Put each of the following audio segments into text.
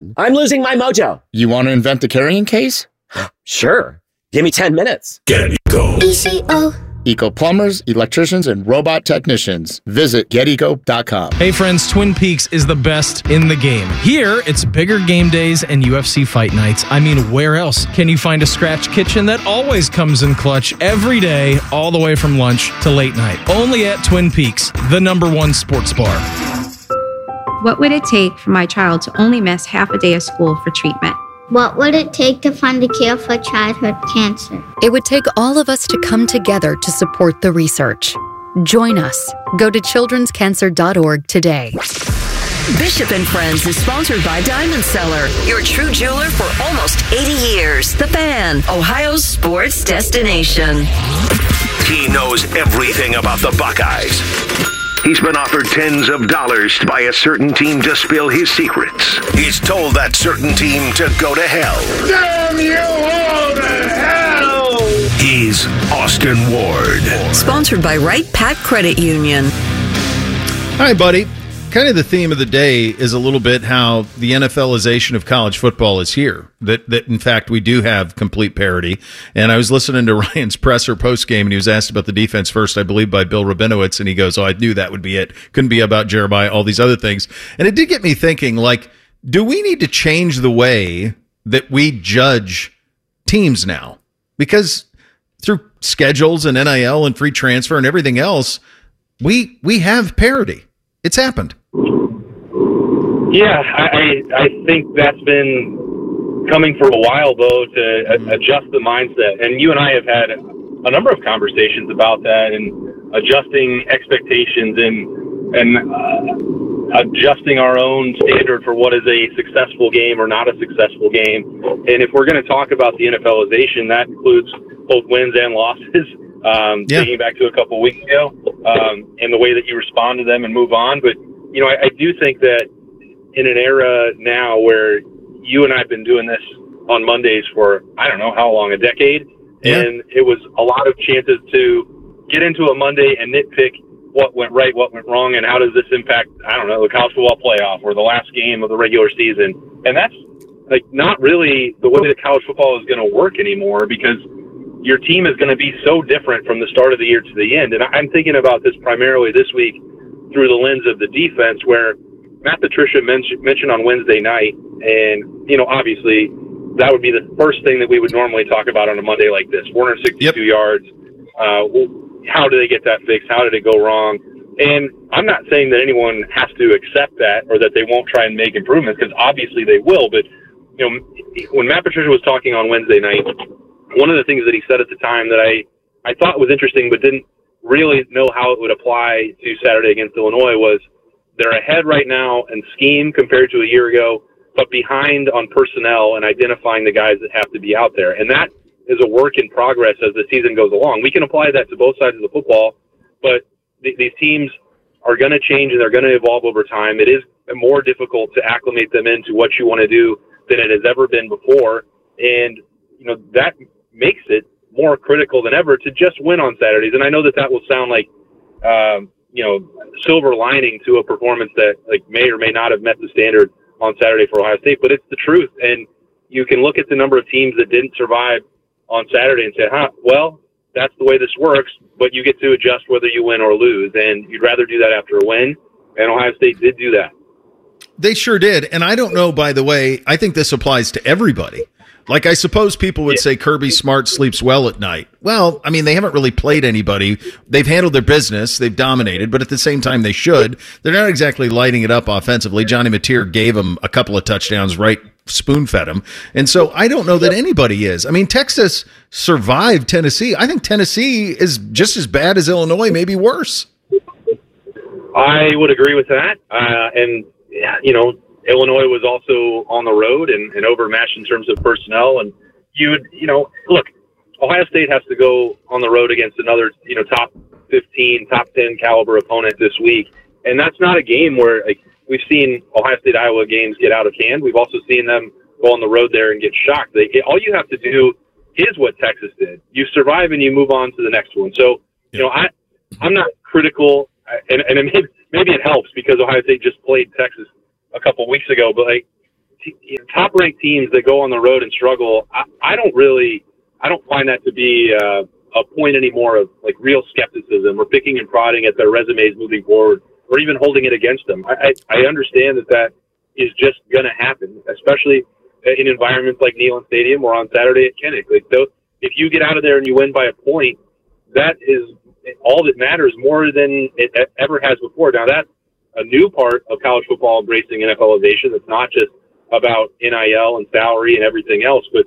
I'm losing my mojo. You want to invent the carrying case? Sure. Give me 10 minutes. GetEco. ECO. Eco plumbers, electricians, and robot technicians. Visit GetEco.com. Hey friends, Twin Peaks is the best in the game. Here, it's bigger game days and UFC fight nights. I mean, where else can you find a scratch kitchen that always comes in clutch every day, all the way from lunch to late night? Only at Twin Peaks, the #1 sports bar. What would it take for my child to only miss half a day of school for treatment? What would it take to find a cure for childhood cancer? It would take all of us to come together to support the research. Join us. Go to childrenscancer.org today. Bishop and Friends is sponsored by Diamond Seller, your true jeweler for almost 80 years. The Fan, Ohio's sports destination. He knows everything about the Buckeyes. He's been offered tens of dollars by a certain team to spill his secrets. He's told that certain team to go to hell. Damn you all to hell! He's Austin Ward. Sponsored by Wright Pat Credit Union. Hi, buddy. Kind of the theme of the day is a little bit how the NFLization of college football is here. That in fact, we do have complete parity. And I was listening to Ryan's presser post-game, and he was asked about the defense first, I believe, by Bill Rabinowitz, and he goes, I knew that would be it. Couldn't be about Jeremiah, all these other things. And it did get me thinking, like, do we need to change the way that we judge teams now? Because through schedules and NIL and free transfer and everything else, we have parity. It's happened. Yeah, I think that's been coming for a while, though, to adjust the mindset. And you and I have had a number of conversations about that and adjusting expectations and adjusting our own standard for what is a successful game or not a successful game. And if we're going to talk about the NFLization, that includes both wins and losses. Thinking back to a couple of weeks ago, and the way that you respond to them and move on. But, you know, I do think that in an era now where you and I have been doing this on Mondays for, I don't know how long, a decade, and it was a lot of chances to get into a Monday and nitpick what went right, what went wrong, and how does this impact, I don't know, the college football playoff or the last game of the regular season. And that's, like, not really the way that college football is going to work anymore, because your team is going to be so different from the start of the year to the end. And I'm thinking about this primarily this week through the lens of the defense, where Matt Patricia mentioned on Wednesday night, and, you know, obviously that would be the first thing that we would normally talk about on a Monday like this. 462 yards. How did they get that fixed? How did it go wrong? And I'm not saying that anyone has to accept that or that they won't try and make improvements, because obviously they will. But, you know, when Matt Patricia was talking on Wednesday night, one of the things that he said at the time that I thought was interesting but didn't really know how it would apply to Saturday against Illinois was they're ahead right now in scheme compared to a year ago, but behind on personnel and identifying the guys that have to be out there. And that is a work in progress as the season goes along. We can apply that to both sides of the football, but these teams are going to change and they're going to evolve over time. It is more difficult to acclimate them into what you want to do than it has ever been before. And, you know, that makes it more critical than ever to just win on Saturdays. And I know that will sound like, you know, silver lining to a performance that, like, may or may not have met the standard on Saturday for Ohio State, but it's the truth. And you can look at the number of teams that didn't survive on Saturday and say, well, that's the way this works, but you get to adjust whether you win or lose. And you'd rather do that after a win. And Ohio State did do that. They sure did. And I don't know, by the way, I think this applies to everybody. Like, I suppose people would say Kirby Smart sleeps well at night. Well, I mean, they haven't really played anybody. They've handled their business. They've dominated, but at the same time, they should. They're not exactly lighting it up offensively. Johnny Mateer gave them a couple of touchdowns, right? Spoon-fed them. And so I don't know that anybody is. I mean, Texas survived Tennessee. I think Tennessee is just as bad as Illinois, maybe worse. I would agree with that. And, you know, Illinois was also on the road and overmatched in terms of personnel. And look, Ohio State has to go on the road against another, you know, top 15, top 10 caliber opponent this week. And that's not a game where, like, we've seen Ohio State-Iowa games get out of hand. We've also seen them go on the road there and get shocked. All you have to do is what Texas did. You survive and you move on to the next one. So, you know, I'm not critical, and maybe it helps because Ohio State just played Texas a couple weeks ago, but, like, top-ranked teams that go on the road and struggle, I don't find that to be a point anymore of like real skepticism or picking and prodding at their resumes moving forward, or even holding it against them. I understand that is just going to happen, especially in environments like Neyland Stadium or on Saturday at Kinnick. Like, if you get out of there and you win by a point, that is all that matters more than it ever has before. Now, that's a new part of college football embracing NFLization. It's not just about NIL and salary and everything else, but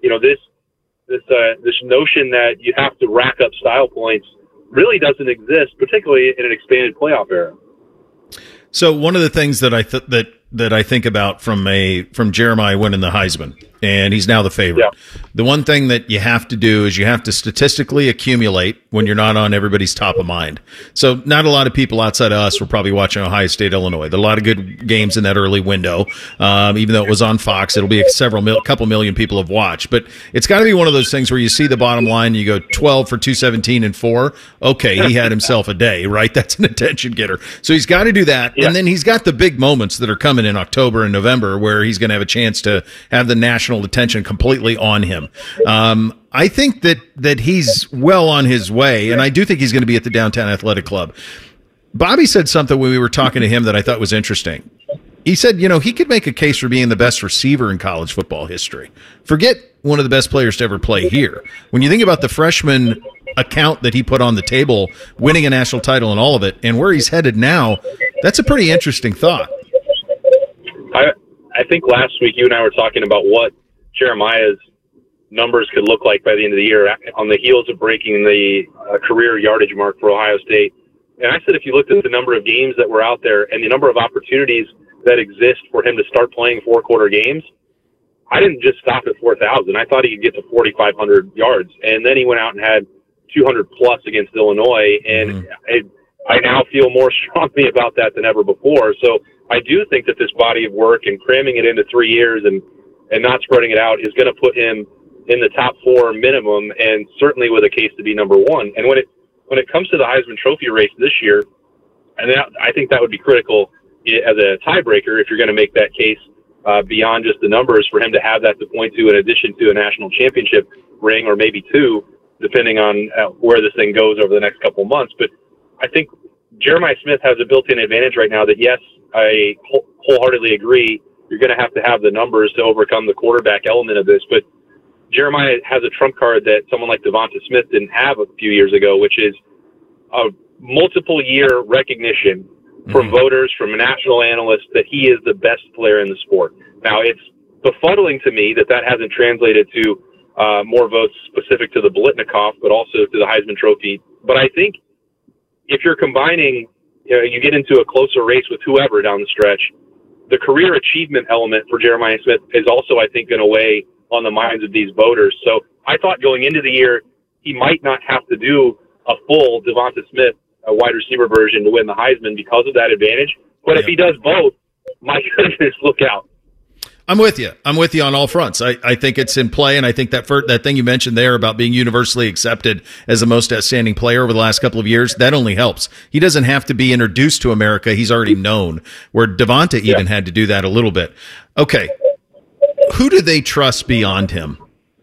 this notion that you have to rack up style points really doesn't exist, particularly in an expanded playoff era. So one of the things that I think about from Jeremiah winning the Heisman, and he's now the favorite. Yeah. The one thing that you have to do is you have to statistically accumulate when you're not on everybody's top of mind. So not a lot of people outside of us were probably watching Ohio State, Illinois. There are a lot of good games in that early window. Even though it was on Fox, it'll be couple million people have watched. But it's got to be one of those things where you see the bottom line, you go 12 for 217 and 4. Okay, he had himself a day, right? That's an attention getter. So he's got to do that. Yeah. And then he's got the big moments that are coming in October and November where he's going to have a chance to have the national attention completely on him. I think that he's well on his way, and I do think he's going to be at the Downtown Athletic Club. Bobby said something when we were talking to him that I thought was interesting. He said, he could make a case for being the best receiver in college football history. Forget one of the best players to ever play here. When you think about the freshman account that he put on the table, winning a national title and all of it, and where he's headed now, that's a pretty interesting thought. I think last week you and I were talking about what Jeremiah's numbers could look like by the end of the year on the heels of breaking the career yardage mark for Ohio State. And I said if you looked at the number of games that were out there and the number of opportunities that exist for him to start playing 4-quarter games, I didn't just stop at 4,000. I thought he could get to 4,500 yards. And then he went out and had 200-plus against Illinois, and I now feel more strongly about that than ever before. So I do think that this body of work and cramming it into 3 years and not spreading it out is going to put him in the top 4 minimum, and certainly with a case to be number 1. And when it comes to the Heisman Trophy race this year, and I think that would be critical as a tiebreaker if you're going to make that case beyond just the numbers, for him to have that to point to in addition to a national championship ring or maybe 2, depending on where this thing goes over the next couple months. But I think Jeremiah Smith has a built-in advantage right now that, yes, I wholeheartedly agree, you're going to have the numbers to overcome the quarterback element of this. But Jeremiah has a trump card that someone like Devonta Smith didn't have a few years ago, which is a multiple-year recognition from voters, from national analysts, that he is the best player in the sport. Now, it's befuddling to me that hasn't translated to more votes specific to the Biletnikoff, but also to the Heisman Trophy. But I think if you're combining, you get into a closer race with whoever down the stretch, the career achievement element for Jeremiah Smith is also, I think, going to weigh on the minds of these voters. So I thought going into the year, he might not have to do a full Devonta Smith wide receiver version to win the Heisman because of that advantage. But if he does both, my goodness, look out. I'm with you. I'm with you on all fronts. I think it's in play, and I think that thing you mentioned there about being universally accepted as the most outstanding player over the last couple of years, that only helps. He doesn't have to be introduced to America. He's already known, where Devonta even had to do that a little bit. Okay. Who do they trust beyond him?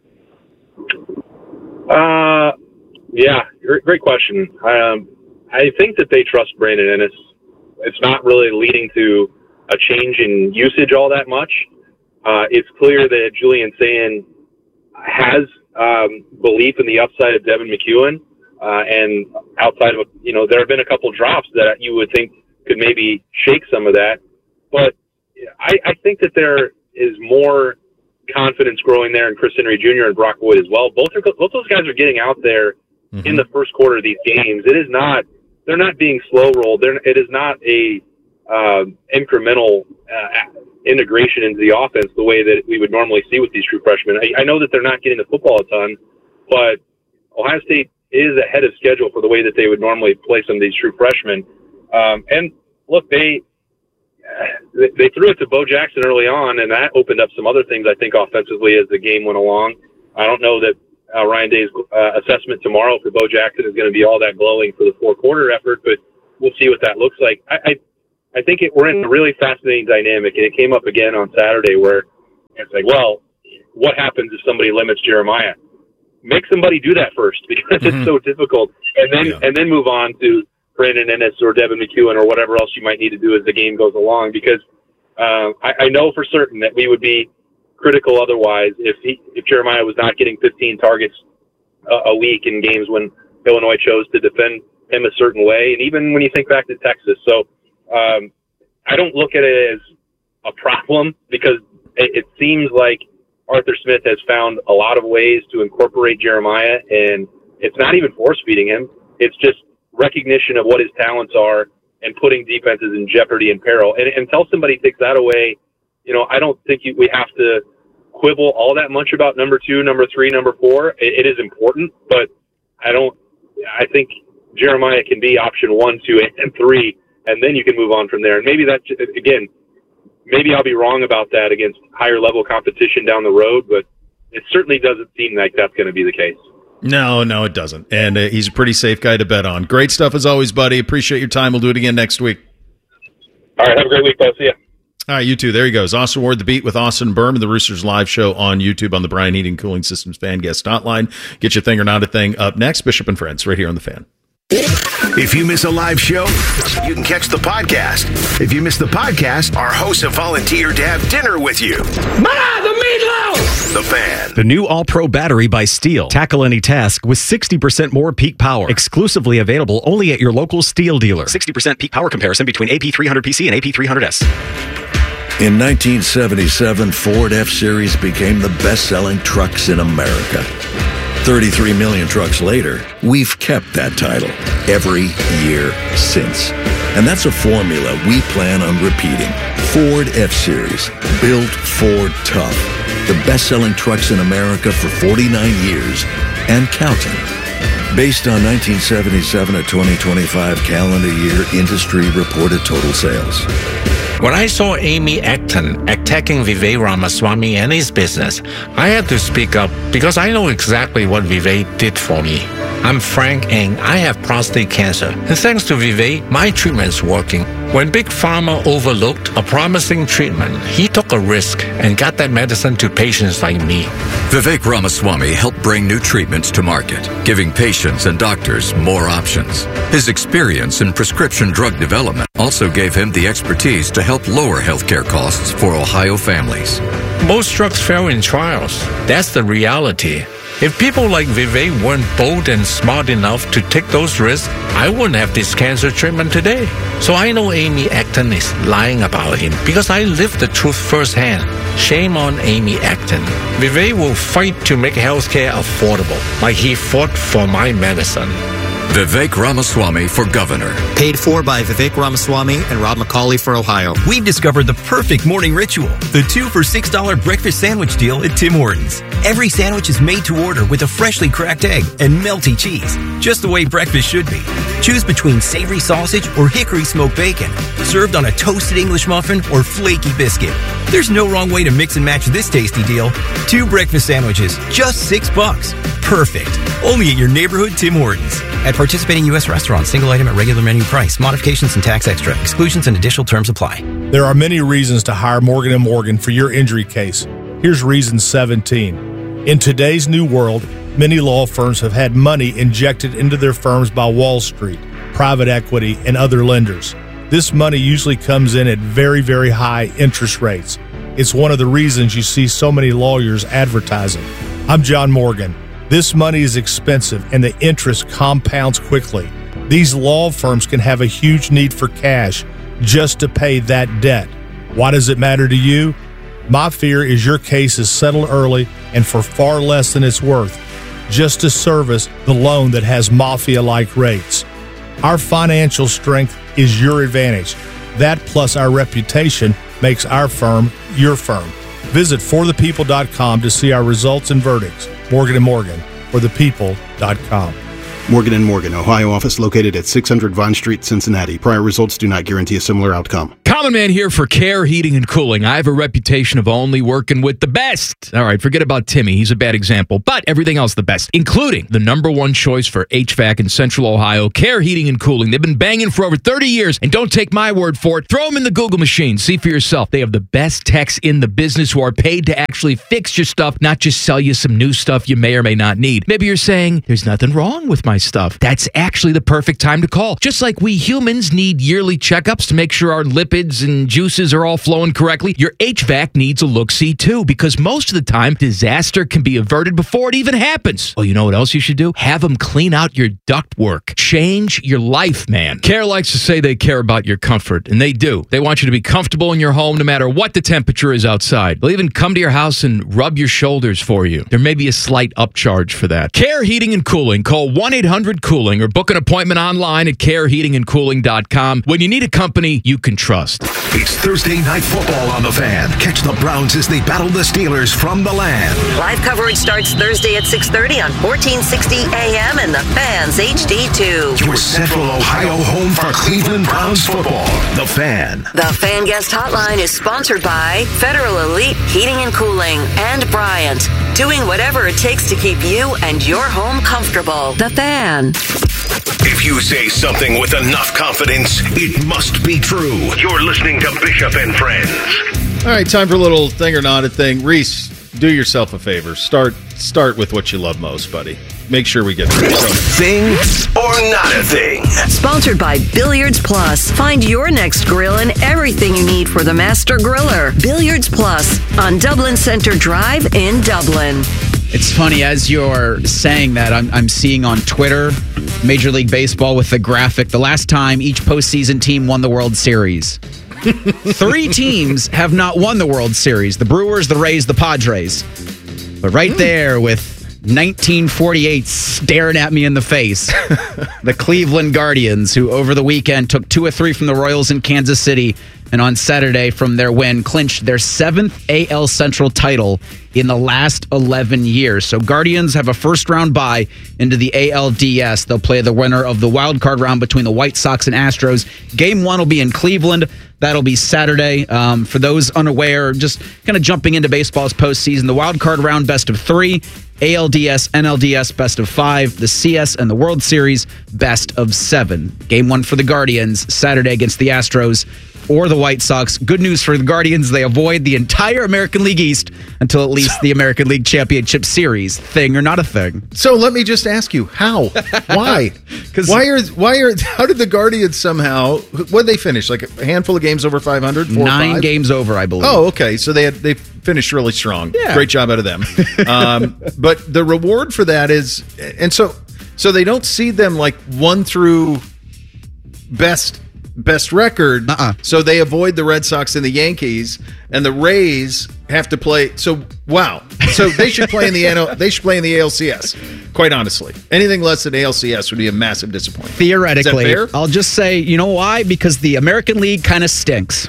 Yeah, great question. I think that they trust Brandon Ennis. It's not really leading to a change in usage all that much. It's clear that Julian Sayin has belief in the upside of Devin McEwen, and outside of, there have been a couple drops that you would think could maybe shake some of that. But I think that there is more confidence growing there in Chris Henry Jr. and Brock Boyd as well. Both those guys are getting out there in the first quarter of these games. They're not being slow rolled. It is not a incremental integration into the offense the way that we would normally see with these true freshmen. I know that they're not getting the football a ton, but Ohio State is ahead of schedule for the way that they would normally play some of these true freshmen. And look, they threw it to Bo Jackson early on, and that opened up some other things, I think, offensively as the game went along. I don't know that Ryan Day's assessment tomorrow for Bo Jackson is going to be all that glowing for the 4-quarter effort, but we'll see what that looks like. I think we're in a really fascinating dynamic, and it came up again on Saturday where it's like, well, what happens if somebody limits Jeremiah? Make somebody do that first because it's so difficult, and then move on to Brandon Ennis or Devin McEwen or whatever else you might need to do as the game goes along. Because I know for certain that we would be critical otherwise if Jeremiah was not getting 15 targets a week in games when Illinois chose to defend him a certain way, and even when you think back to Texas. So I don't look at it as a problem because it seems like Arthur Smith has found a lot of ways to incorporate Jeremiah, and it's not even force-feeding him. It's just recognition of what his talents are and putting defenses in jeopardy and peril. And until somebody takes that away, I don't think we have to quibble all that much about number 2, number 3, number 4. It is important, but I think Jeremiah can be option 1, 2, and 3, and then you can move on from there. And maybe maybe I'll be wrong about that against higher level competition down the road, but it certainly doesn't seem like that's going to be the case. No, it doesn't. And he's a pretty safe guy to bet on. Great stuff as always, buddy. Appreciate your time. We'll do it again next week. All right. Have a great week, folks. See ya. All right, you too. There he goes. Austin Ward, The Beat with Austin Berman, the Roosters live show on YouTube on the Brian Heating Cooling Systems Fan Guest Hotline. Get your thing or not a thing up next. Bishop and Friends right here on The Fan. If you miss a live show, you can catch the podcast. If you miss the podcast, our hosts have volunteered to have dinner with you. Ma, the meatloaf! The Fan. The new All-Pro battery by Steel. Tackle any task with 60% more peak power. Exclusively available only at your local Steel dealer. 60% peak power comparison between AP300PC and AP300S. In 1977, Ford F-Series became the best-selling trucks in America. 33 million trucks later, we've kept that title every year since. And that's a formula we plan on repeating. Ford F-Series, built Ford tough. The best-selling trucks in America for 49 years and counting. Based on 1977 to 2025 calendar year industry reported total sales. When I saw Amy Acton attacking Vivek Ramaswamy and his business, I had to speak up because I know exactly what Vivek did for me. I'm Frank and I have prostate cancer. And thanks to Vivek, my treatment's working. When Big Pharma overlooked a promising treatment, he took a risk and got that medicine to patients like me. Vivek Ramaswamy helped bring new treatments to market, giving patients and doctors more options. His experience in prescription drug development also gave him the expertise to help lower healthcare costs for Ohio families. Most drugs fail in trials. That's the reality. If people like Vivek weren't bold and smart enough to take those risks, I wouldn't have this cancer treatment today. So I know Amy Acton is lying about him because I lived the truth firsthand. Shame on Amy Acton. Vivek will fight to make healthcare affordable, like he fought for my medicine. Vivek Ramaswamy for governor. Paid for by Vivek Ramaswamy and Rob McCauley for Ohio. We've discovered the perfect morning ritual. The 2 for $6 breakfast sandwich deal at Tim Hortons. Every sandwich is made to order with a freshly cracked egg and melty cheese. Just the way breakfast should be. Choose between savory sausage or hickory smoked bacon. Served on a toasted English muffin or flaky biscuit. There's no wrong way to mix and match this tasty deal. 2 breakfast sandwiches, just $6. Perfect. Only at your neighborhood Tim Hortons. At participating U.S. restaurants, single item at regular menu price. Modifications and tax extra. Exclusions and additional terms apply. There are many reasons to hire Morgan & Morgan for your injury case. Here's reason 17. In today's new world, many law firms have had money injected into their firms by Wall Street, private equity, and other lenders. This money usually comes in at very, very high interest rates. It's one of the reasons you see so many lawyers advertising. I'm John Morgan. This money is expensive and the interest compounds quickly. These law firms can have a huge need for cash just to pay that debt. Why does it matter to you? My fear is your case is settled early and for far less than it's worth, just to service the loan that has mafia-like rates. Our financial strength is your advantage. That plus our reputation makes our firm your firm. Visit forthepeople.com to see our results and verdicts. Morgan & Morgan, forthepeople.com. Morgan & Morgan, Ohio office located at 600 Vine Street, Cincinnati. Prior results do not guarantee a similar outcome. Common Man here for Care Heating and Cooling. I have a reputation of only working with the best. All right, forget about Timmy. He's a bad example, but everything else the best, including the #1 choice for HVAC in Central Ohio, Care Heating and Cooling. They've been banging for over 30 years, and don't take my word for it. Throw them in the Google machine. See for yourself. They have the best techs in the business who are paid to actually fix your stuff, not just sell you some new stuff you may or may not need. Maybe you're saying, there's nothing wrong with my stuff. That's actually the perfect time to call. Just like we humans need yearly checkups to make sure our lipids and juices are all flowing correctly, your HVAC needs a look-see too, because most of the time, disaster can be averted before it even happens. Well, you know what else you should do? Have them clean out your ductwork. Change your life, man. Care likes to say they care about your comfort, and they do. They want you to be comfortable in your home no matter what the temperature is outside. They'll even come to your house and rub your shoulders for you. There may be a slight upcharge for that. Care Heating and Cooling. Call 1-800-COOLING or book an appointment online at careheatingandcooling.com when you need a company you can trust. It's Thursday Night Football on The Fan. Catch the Browns as they battle the Steelers from the land. Live coverage starts Thursday at 6:30 on 1460 AM and The Fan's HD2. Your Central Ohio home for Cleveland Browns football. The Fan. The Fan Guest Hotline is sponsored by Federal Elite Heating and Cooling and Bryant. Doing whatever it takes to keep you and your home comfortable. The Fan. If you say something with enough confidence, it must be true. You're listening to Bishop and Friends. All right, time for a little thing or not a thing. Reese, do yourself a favor. Start with what you love most, buddy. Make sure we get through it. Thing or not a thing. Sponsored by Billiards Plus. Find your next grill and everything you need for the master griller. Billiards Plus on Dublin Center Drive in Dublin. It's funny, as you're saying that, I'm seeing on Twitter, Major League Baseball with the graphic, the last time each postseason team won the World Series. 3 teams have not won the World Series. The Brewers, the Rays, the Padres. But right there with 1948 staring at me in the face, the Cleveland Guardians, who over the weekend took 2 of 3 from the Royals in Kansas City, and on Saturday from their win clinched their 7th AL Central title in the last 11 years. So Guardians have a first-round bye into the ALDS. They'll play the winner of the wild card round between the White Sox and Astros. Game 1 will be in Cleveland. That'll be Saturday. For those unaware, just kind of jumping into baseball's postseason, the wild card round best of 3, ALDS, NLDS best of 5, the CS and the World Series best of 7. Game 1 for the Guardians, Saturday against the Astros or the White Sox. Good news for the Guardians, they avoid the entire American League East until at least the American League Championship Series. Thing or not a thing? So let me just ask you, how? Why? How did the Guardians somehow, what did they finish? Like a handful of games over 500? 4 9 or 5? games over, I believe. Oh, okay. So they finished really strong. Yeah. Great job out of them. But the reward for that is, and so they don't see them like 1 through best record. So they avoid the Red Sox and the Yankees, and the Rays have to play. So wow. So they should play in the ALCS. Quite honestly, anything less than ALCS would be a massive disappointment. Theoretically, is that fair? I'll just say, you know why? Because the American League kind of stinks.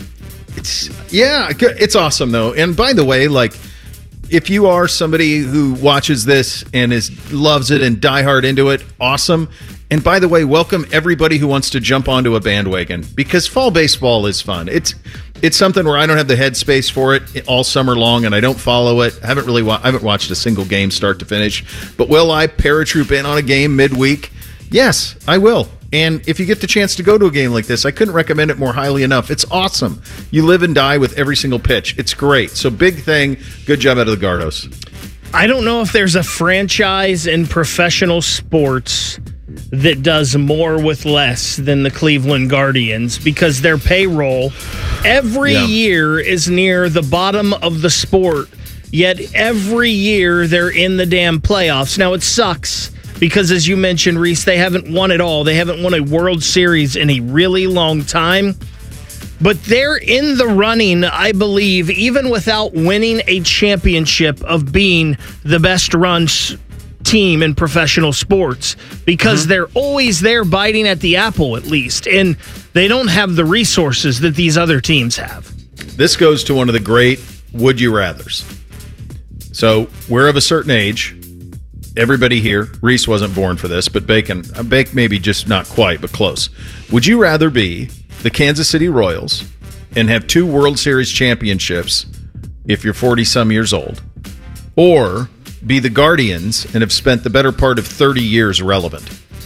It's awesome though. And by the way, like, if you are somebody who watches this and loves it and diehard into it, awesome. And by the way, welcome everybody who wants to jump onto a bandwagon, because fall baseball is fun. It's something where I don't have the headspace for it all summer long, and I don't follow it. I haven't watched a single game start to finish. But will I paratroop in on a game midweek? Yes, I will. And if you get the chance to go to a game like this, I couldn't recommend it more highly enough. It's awesome. You live and die with every single pitch. It's great. So big thing. Good job out of the Gardos. I don't know if there's a franchise in professional sports that does more with less than the Cleveland Guardians, because their payroll every year is near the bottom of the sport, yet every year they're in the damn playoffs. Now, it sucks because, as you mentioned, Reese, they haven't won it all. They haven't won a World Series in a really long time. But they're in the running, I believe, even without winning a championship, of being the best run team in professional sports, because they're always there biting at the apple, at least. And they don't have the resources that these other teams have. This goes to one of the great would you rathers. So we're of a certain age. Everybody here, Reese wasn't born for this, but Bake maybe just not quite, but close. Would you rather be the Kansas City Royals and have 2 World Series championships if you're 40-some years old, or be the Guardians and have spent the better part of 30 years relevant?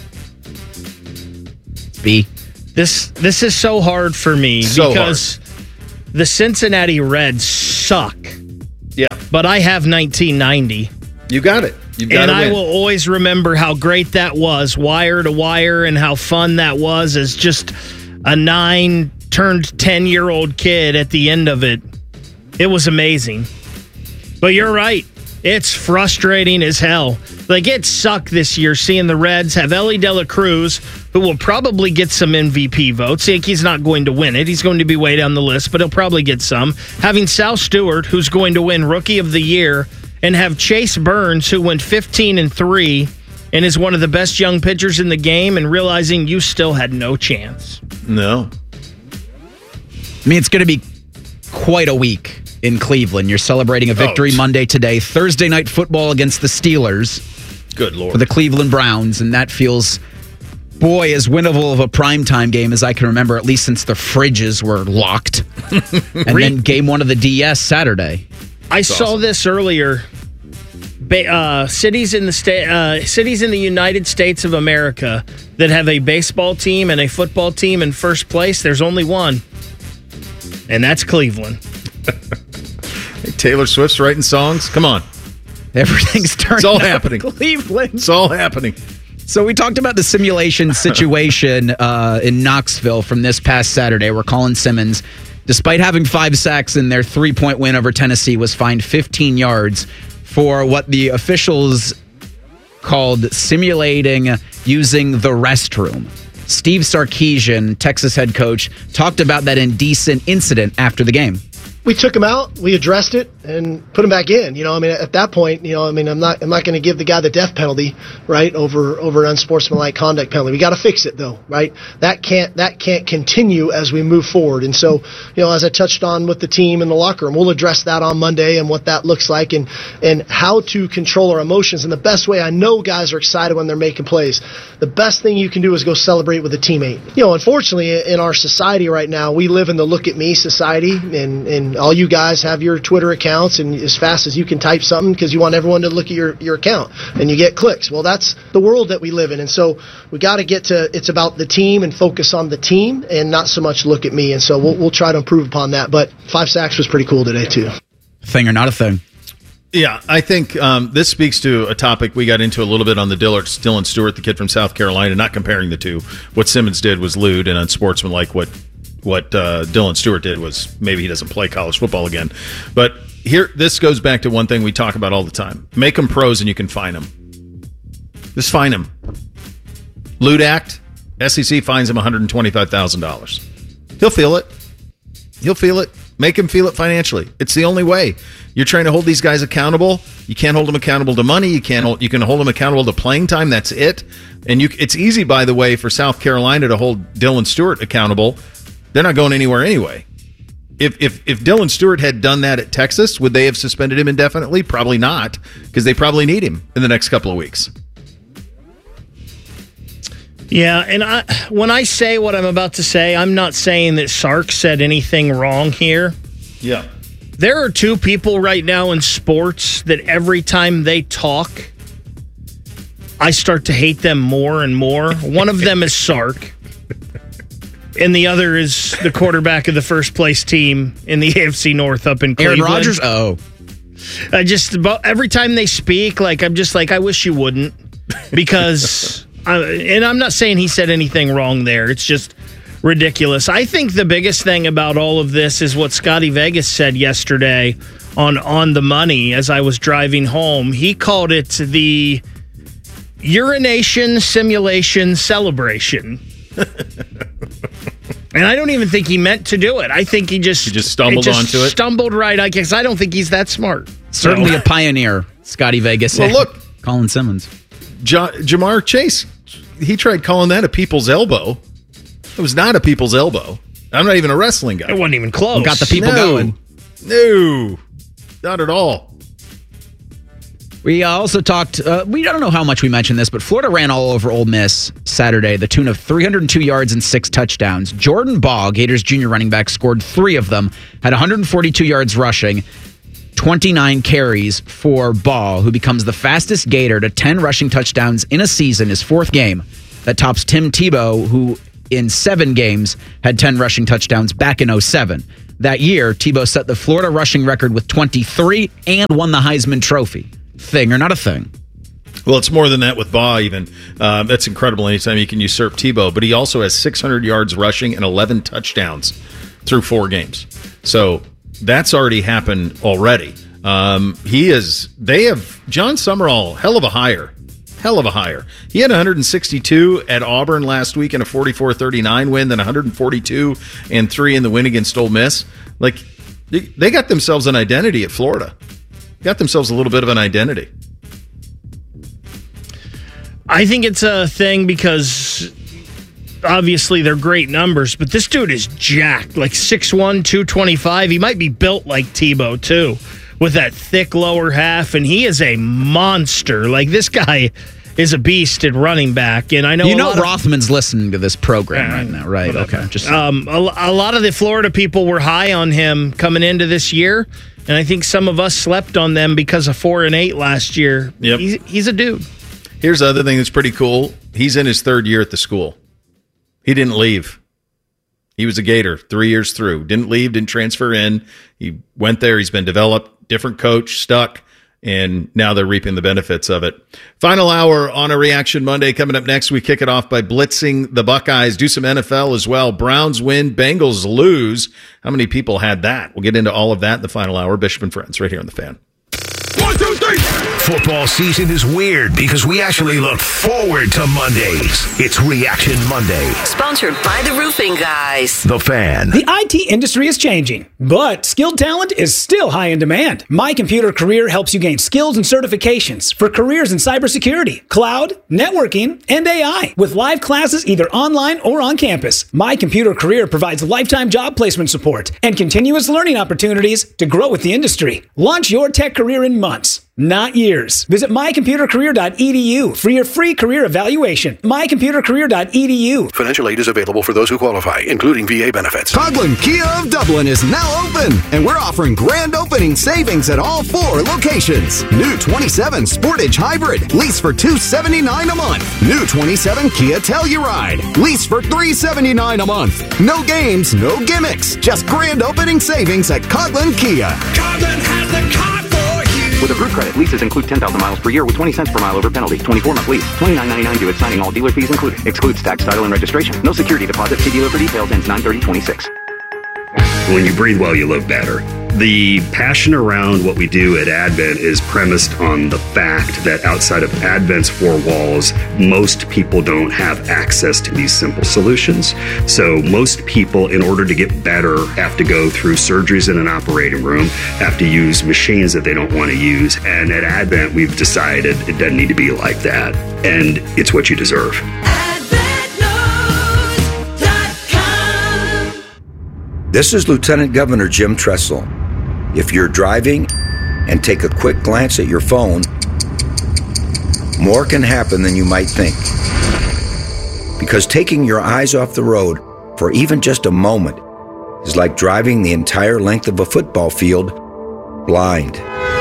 B. This is so hard for me because the Cincinnati Reds suck. Yeah. But I have 1990. You got it. And I will always remember how great that was, wire to wire, and how fun that was as just a 9-10-year-old kid at the end of it. It was amazing. But you're right. It's frustrating as hell. Like, it sucked this year seeing the Reds have Ellie De La Cruz, who will probably get some MVP votes. He's not going to win it. He's going to be way down the list, but he'll probably get some. Having Sal Stewart, who's going to win Rookie of the Year, and have Chase Burns, who went 15-3 and is one of the best young pitchers in the game, and realizing you still had no chance. No. I mean, it's going to be quite a week in Cleveland. You're celebrating a victory Monday today. Thursday night football against the Steelers. Good Lord. For the Cleveland Browns, and that feels, boy, as winnable of a primetime game as I can remember, at least since the fridges were locked. And then game 1 of the DS Saturday. I saw this earlier. Cities in the United States of America that have a baseball team and a football team in first place, there's only one, and that's Cleveland. Hey, Taylor Swift's writing songs. Come on, everything's turning. It's all happening. Cleveland. It's all happening. So we talked about the simulation situation in Knoxville from this past Saturday, where Colin Simmons, despite having 5 sacks in their 3-point win over Tennessee, was fined 15 yards for what the officials called simulating using the restroom. Steve Sarkisian, Texas head coach, talked about that indecent incident after the game. We took him out, we addressed it, and put him back in. You know, I mean, at that point, you know, I mean, I'm not going to give the guy the death penalty, right, over an unsportsmanlike conduct penalty. We got to fix it, though, right? That can't continue as we move forward. And so, you know, as I touched on with the team in the locker room, we'll address that on Monday and what that looks like and how to control our emotions. And the best way, I know guys are excited when they're making plays. The best thing you can do is go celebrate with a teammate. You know, unfortunately, in our society right now, we live in the look at me society, and all you guys have your Twitter accounts, and as fast as you can type something because you want everyone to look at your account, and you get clicks. Well, that's the world that we live in, and so we got to get to it's about the team and focus on the team and not so much look at me. And so we'll try to improve upon that. But 5 sacks was pretty cool today too. Thing or not a thing? Yeah, I think this speaks to a topic we got into a little bit on the Dylan Stewart, the kid from South Carolina, not comparing the two. What Simmons did was lewd and unsportsmanlike. What Dylan Stewart did was maybe he doesn't play college football again. But here, this goes back to one thing we talk about all the time. Make them pros and you can fine them. Just fine them. Lewd act, SEC fines him $125,000. He'll feel it. He'll feel it. Make him feel it financially. It's the only way. You're trying to hold these guys accountable. You can't hold them accountable to money. You can hold them accountable to playing time. That's it. And it's easy, by the way, for South Carolina to hold Dylan Stewart accountable. They're not going anywhere anyway. If Dylan Stewart had done that at Texas, would they have suspended him indefinitely? Probably not, because they probably need him in the next couple of weeks. Yeah, and when I say what I'm about to say, I'm not saying that Sark said anything wrong here. Yeah. There are 2 people right now in sports that every time they talk, I start to hate them more and more. One of them is Sark. And the other is the quarterback of the first place team in the AFC North up in Cleveland. Aaron Rodgers? Oh. Every time they speak, I'm just like, I wish you wouldn't. Because, and I'm not saying he said anything wrong there. It's just ridiculous. I think the biggest thing about all of this is what Scotty Vegas said yesterday on the money as I was driving home. He called it the urination simulation celebration. And I don't even think he meant to do it. I think he just stumbled onto it. Stumbled right, I guess. I don't think he's that smart. Certainly a pioneer, Scotty Vegas. Well, look. Colin Simmons. Jamar Chase, he tried calling that a people's elbow. It was not a people's elbow. I'm not even a wrestling guy. It wasn't even close. Got the people going. No, not at all. We also talked, we don't know how much we mentioned this, but Florida ran all over Ole Miss Saturday, the tune of 302 yards and 6 touchdowns. Jordan Baugh, Gators junior running back, scored 3 of them, had 142 yards rushing, 29 carries for Baugh, who becomes the fastest Gator to 10 rushing touchdowns in a season, his 4th game. That tops Tim Tebow, who in 7 games had 10 rushing touchdowns back in 2007. That year, Tebow set the Florida rushing record with 23 and won the Heisman Trophy. Thing or not a thing? Well, it's more than that with Baugh even. That's incredible anytime you can usurp Tebow. But he also has 600 yards rushing and 11 touchdowns through 4 games. So that's already happened already. They have John Summerall, hell of a hire. He had 162 at Auburn last week in a 44-39 win, then 142 and 3 in the win against Ole Miss. Like, they got themselves an identity at Florida. Got themselves a little bit of an identity. I think it's a thing because obviously they're great numbers, but this dude is jacked, like 6'1", 225. He might be built like Tebow, too, with that thick lower half, and he is a monster. Like, this guy is a beast at running back, and I know Rothman's listening to this program right now, right? Whatever. Okay, just a lot of the Florida people were high on him coming into this year, and I think some of us slept on them because of 4-8 last year. Yep. He's a dude. Here's the other thing that's pretty cool. He's in his 3rd year at the school. He didn't leave. He was a Gator 3 years through. Didn't leave, didn't transfer in. He went there. He's been developed, different coach, stuck, and now they're reaping the benefits of it. Final hour on a Reaction Monday. Coming up next, we kick it off by blitzing the Buckeyes. Do some NFL as well. Browns win, Bengals lose. How many people had that? We'll get into all of that in the final hour. Bishop and Friends right here on The Fan. 1, 2, 3. Football season is weird because we actually look forward to Mondays. It's Reaction Monday. Sponsored by the Roofing Guys. The Fan. The IT industry is changing, but skilled talent is still high in demand. My Computer Career helps you gain skills and certifications for careers in cybersecurity, cloud, networking, and AI. With live classes either online or on campus, My Computer Career provides lifetime job placement support and continuous learning opportunities to grow with the industry. Launch your tech career in months, not years. Visit mycomputercareer.edu for your free career evaluation. mycomputercareer.edu. Financial aid is available for those who qualify, including VA benefits. Coghlan Kia of Dublin is now open, and we're offering grand opening savings at all 4 locations. New 27 Sportage Hybrid, lease for $279 a month. New 27 Kia Telluride, lease for $379 a month. No games, no gimmicks, just grand opening savings at Coghlan Kia. Coghlan has the car for you. With approved credit, leases include 10,000 miles per year with 20 cents per mile over penalty. 24-month lease. $29.99 due at signing. All dealer fees included. Excludes tax, title, and registration. No security deposit. See dealer for details. Ends 9/30/26. When you breathe well, you live better. The passion around what we do at Advent is premised on the fact that outside of Advent's 4 walls, most people don't have access to these simple solutions. So most people, in order to get better, have to go through surgeries in an operating room, have to use machines that they don't want to use. And at Advent, we've decided it doesn't need to be like that. And it's what you deserve. This is Lieutenant Governor Jim Tressel. If you're driving and take a quick glance at your phone, more can happen than you might think. Because taking your eyes off the road for even just a moment is like driving the entire length of a football field blind.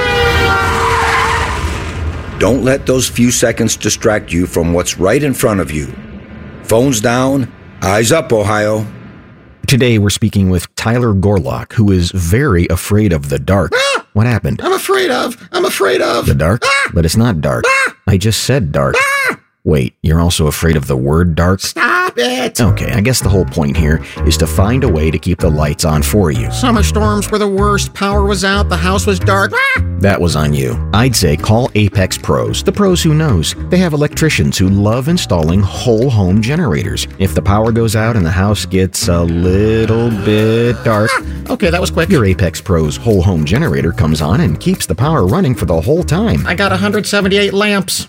Don't let those few seconds distract you from what's right in front of you. Phones down, eyes up, Ohio. Today we're speaking with Tyler Gorlock, who is very afraid of the dark. Ah! What happened? I'm afraid of The dark? Ah! But it's not dark. Ah! I just said dark. Ah! Wait, you're also afraid of the word dark? Stop it! Okay, I guess the whole point here is to find a way to keep the lights on for you. Summer storms were the worst. Power was out. The house was dark. Ah! That was on you. I'd say call Apex Pros. The pros who knows. They have electricians who love installing whole home generators. If the power goes out and the house gets a little bit dark... Okay, that was quick. Your Apex Pros whole home generator comes on and keeps the power running for the whole time. I got 178 lamps.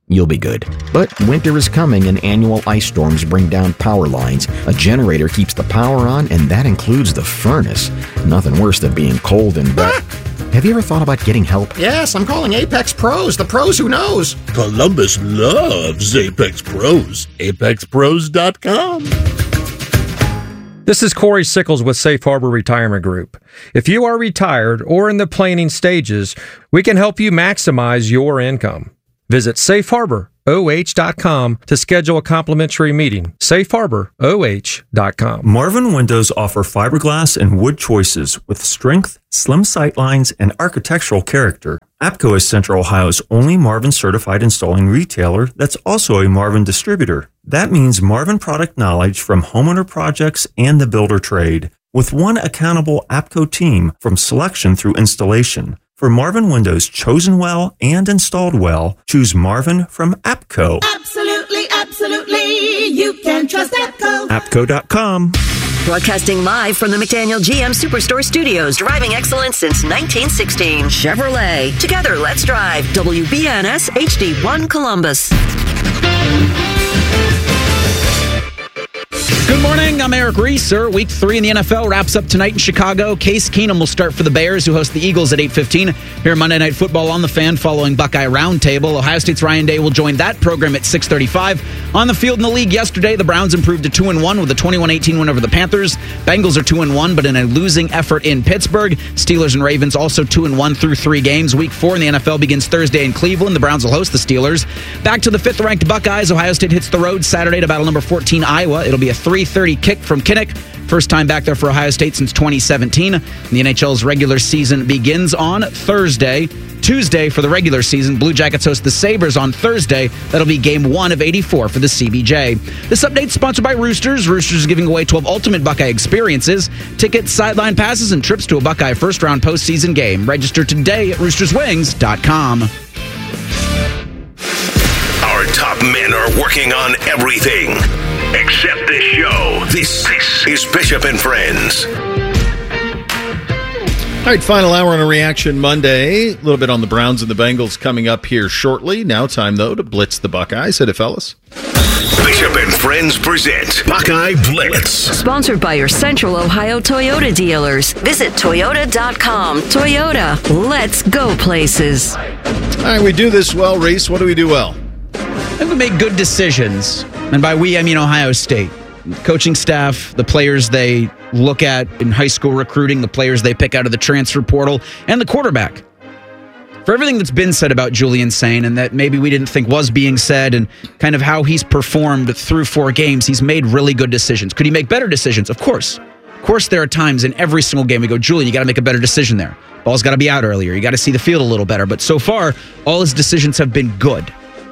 you'll be good. But winter is coming and annual ice storms bring down power lines. A generator keeps the power on, and that includes the furnace. Nothing worse than being cold and wet. Have you ever thought about getting help? Yes, I'm calling Apex Pros, the pros who knows. Columbus loves Apex Pros. ApexPros.com. This is Corey Sickles with Safe Harbor Retirement Group. If you are retired or in the planning stages, we can help you maximize your income. Visit safeharboroh.com to schedule a complimentary meeting. safeharboroh.com. Marvin Windows offer fiberglass and wood choices with strength, slim sight lines, and architectural character. APCO is Central Ohio's only Marvin certified installing retailer that's also a Marvin distributor. That means Marvin product knowledge from homeowner projects and the builder trade, with one accountable APCO team from selection through installation. For Marvin Windows chosen well and installed well, choose Marvin from APCO. Absolutely, absolutely. You can trust APCO. APCO.com. Broadcasting live from the McDaniel GM Superstore Studios, driving excellence since 1916. Chevrolet. Together, let's drive. WBNS HD1 Columbus. Good morning, I'm Eric Reeser. Week 3 in the NFL wraps up tonight in Chicago. Case Keenum will start for the Bears, who host the Eagles at 8:15. Here Monday Night Football on the Fan following Buckeye Roundtable. Ohio State's Ryan Day will join that program at 6:35. On the field in the league yesterday, the Browns improved to 2-1 with a 21-18 win over the Panthers. Bengals are 2-1, but in a losing effort in Pittsburgh. Steelers and Ravens also 2-1 through 3 games. Week 4 in the NFL begins Thursday in Cleveland. The Browns will host the Steelers. Back to the 5th-ranked Buckeyes. Ohio State hits the road Saturday to battle number 14 Iowa. It'll be a 3:30 kick from Kinnick. First time back there for Ohio State since 2017. The NHL's regular season begins on Thursday. Tuesday for the regular season, Blue Jackets host the Sabres on Thursday. That'll be game 1 of 84 for the CBJ. This update's sponsored by Roosters. Roosters is giving away 12 ultimate Buckeye experiences, tickets, sideline passes, and trips to a Buckeye first-round postseason game. Register today at roosterswings.com. Our top men are working on everything except this show. This is Bishop and Friends. All right, final hour on a Reaction Monday. A little bit on the Browns and the Bengals coming up here shortly. Now time, though, to blitz the Buckeyes. Hit it, fellas. Bishop and Friends present Buckeye Blitz. Sponsored by your Central Ohio Toyota dealers. Visit Toyota.com. Toyota, let's go places. All right, we do this well, Reese. What do we do well? And we make good decisions. And by we, I mean Ohio State. Coaching staff, the players they look at in high school recruiting, the players they pick out of the transfer portal, and the quarterback. For everything that's been said about Julian Sain and that maybe we didn't think was being said and kind of how he's performed through 4 games, he's made really good decisions. Could he make better decisions? Of course. Of course, there are times in every single game we go, Julian, you got to make a better decision there. Ball's got to be out earlier. You got to see the field a little better. But so far, all his decisions have been good.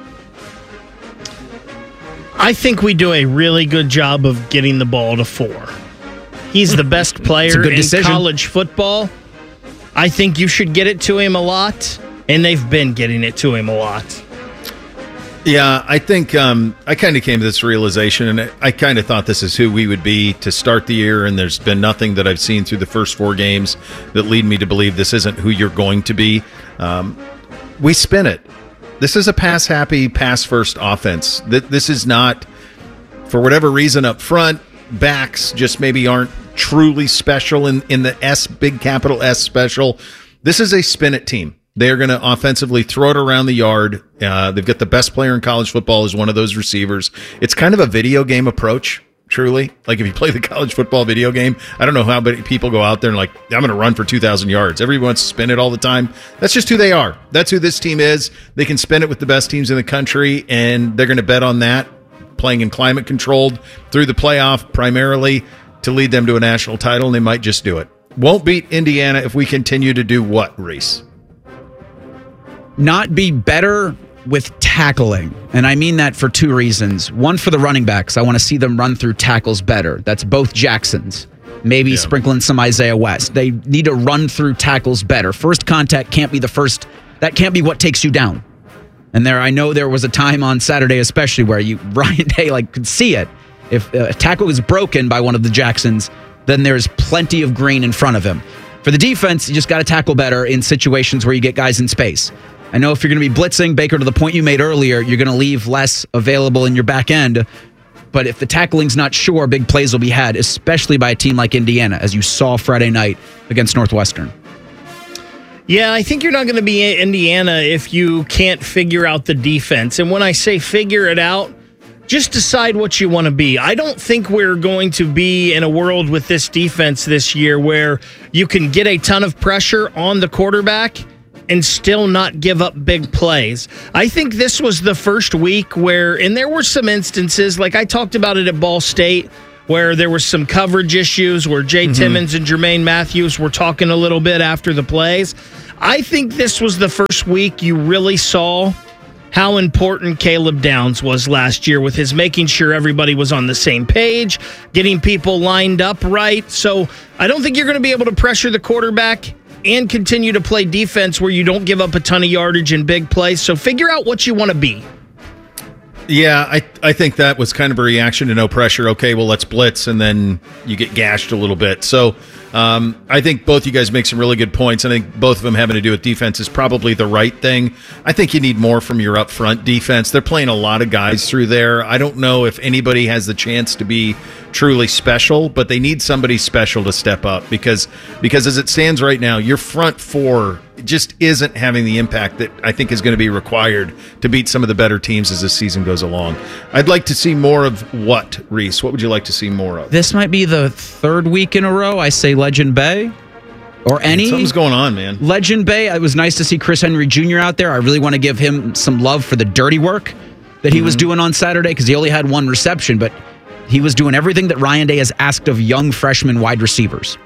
I think we do a really good job of getting the ball to 4. He's the best player in college football. I think you should get it to him a lot, and they've been getting it to him a lot. Yeah, I think I kind of came to this realization, and I kind of thought this is who we would be to start the year, and there's been nothing that I've seen through the first 4 games that lead me to believe this isn't who you're going to be. We spin it. This is a pass-happy, pass-first offense. This is not, for whatever reason up front, backs just maybe aren't truly special in the S, big capital S special. This is a spin-it team. They're going to offensively throw it around the yard. They've got the best player in college football as one of those receivers. It's kind of a video game approach. Truly, like if you play the college football video game, I don't know how many people go out there and like, I'm going to run for 2,000 yards. Everyone wants to spin it all the time. That's just who they are. That's who this team is. They can spin it with the best teams in the country, and they're going to bet on that, playing in climate controlled through the playoff primarily to lead them to a national title, and they might just do it. Won't beat Indiana if we continue to do what, Reese? Not be better with tackling. And I mean that for 2 reasons. One, for the running backs. I want to see them run through tackles better. That's both Jacksons. Maybe sprinkling some Isaiah West. They need to run through tackles better. First contact can't be the first. That can't be what takes you down. And I know there was a time on Saturday especially where Ryan Day could see it. If a tackle is broken by one of the Jacksons, then there's plenty of green in front of him. For the defense, you just got to tackle better in situations where you get guys in space. I know if you're going to be blitzing, Baker, to the point you made earlier, you're going to leave less available in your back end. But if the tackling's not sure, big plays will be had, especially by a team like Indiana, as you saw Friday night against Northwestern. Yeah, I think you're not going to be Indiana if you can't figure out the defense. And when I say figure it out, just decide what you want to be. I don't think we're going to be in a world with this defense this year where you can get a ton of pressure on the quarterback and still not give up big plays. I think this was the first week where, and there were some instances, like I talked about it at Ball State, where there were some coverage issues where Jay Timmons and Jermaine Matthews were talking a little bit after the plays. I think this was the first week you really saw how important Caleb Downs was last year with his making sure everybody was on the same page, getting people lined up right. So I don't think you're going to be able to pressure the quarterback and continue to play defense where you don't give up a ton of yardage in big plays. So figure out what you want to be. Yeah, I think that was kind of a reaction to no pressure. Okay, well, let's blitz, and then you get gashed a little bit. So I think both you guys make some really good points. I think both of them having to do with defense is probably the right thing. I think you need more from your up front defense. They're playing a lot of guys through there. I don't know if anybody has the chance to be truly special, but they need somebody special to step up because as it stands right now, your front four just isn't having the impact that I think is going to be required to beat some of the better teams as this season goes along. I'd like to see more of what, Reese? What would you like to see more of? This might be the third week in a row I say Legend Bay. Or any. Something's going on, man. Legend Bay. It was nice to see Chris Henry Jr. out there. I really want to give him some love for the dirty work that he was doing on Saturday because he only had one reception, but he was doing everything that Ryan Day has asked of young freshman wide receivers.